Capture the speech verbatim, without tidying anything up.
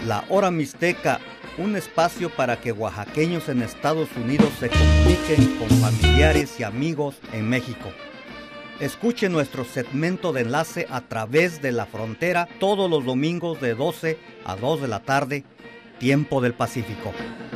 La Hora Mixteca, un espacio para que oaxaqueños en Estados Unidos se comuniquen con familiares y amigos en México. Escuche nuestro segmento de enlace a través de la frontera todos los domingos de doce a dos de la tarde, tiempo del Pacífico.